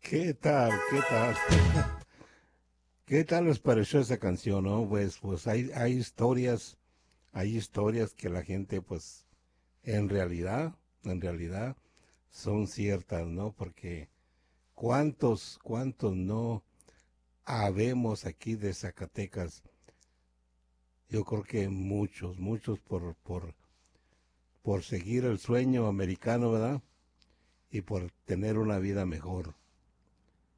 ¿Qué tal? ¿Qué tal? ¿Qué tal les pareció esa canción, no? Pues hay historias que la gente, pues, en realidad, son ciertas, ¿no? Porque cuántos no habemos aquí de Zacatecas. Yo creo que muchos por seguir el sueño americano, ¿verdad? Y por tener una vida mejor.